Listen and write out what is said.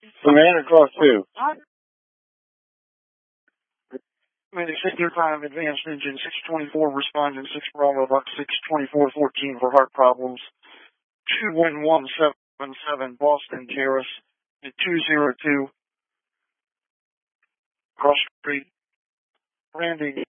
Savannah Cross 2. Medic 635, advanced engine 624, responding 6 Bravo, Buck 62414 for heart problems. 21177, Boston Terrace, at 202, Cross Street, Randy